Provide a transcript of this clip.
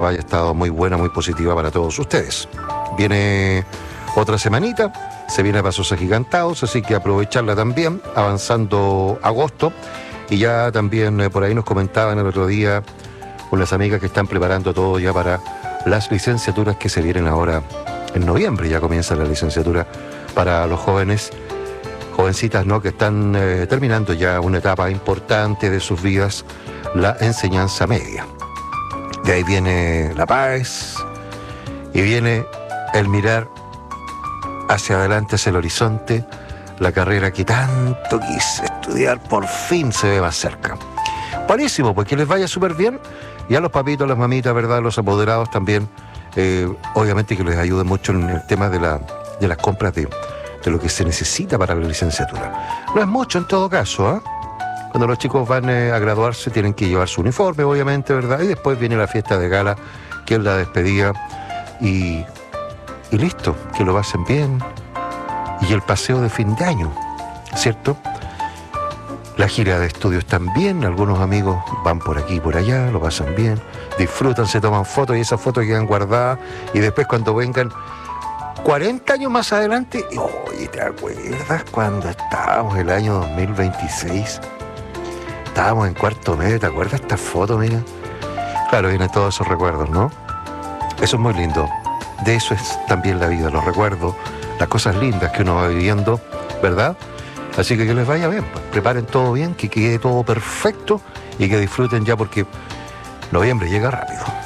verdad haya estado muy buena, muy positiva para todos ustedes. Viene otra semanita, se viene a pasos agigantados, así que aprovecharla también, avanzando agosto. Y ya también por ahí nos comentaban el otro día unas amigas que están preparando todo ya para las licenciaturas que se vienen ahora en noviembre. Ya comienza la licenciatura para los jóvenes, jovencitas, ¿no?, que están terminando ya una etapa importante de sus vidas, la enseñanza media. De ahí viene la paz y viene el mirar hacia adelante, hacia el horizonte, la carrera que tanto quise estudiar, por fin se ve más cerca. Buenísimo, pues que les vaya súper bien. Y a los papitos, a las mamitas, ¿verdad?, los apoderados también, obviamente que les ayude mucho en el tema de las compras de lo que se necesita para la licenciatura. No es mucho en todo caso, ¿eh? Cuando los chicos van a graduarse tienen que llevar su uniforme, obviamente, ¿verdad? Y después viene la fiesta de gala, que es la despedida, y listo, que lo pasen bien. Y el paseo de fin de año, ¿cierto? La gira de estudios también, algunos amigos van por aquí y por allá, lo pasan bien, disfrutan, se toman fotos y esas fotos quedan guardadas y después cuando vengan 40 años más adelante, oye, ¿te acuerdas cuando estábamos el año 2026? Estábamos en cuarto medio, ¿te acuerdas esta foto, mira? Claro, vienen todos esos recuerdos, ¿no? Eso es muy lindo. De eso es también la vida, los recuerdos, las cosas lindas que uno va viviendo, ¿verdad? Así que les vaya bien, pues. Preparen todo bien, que quede todo perfecto y que disfruten ya porque noviembre llega rápido.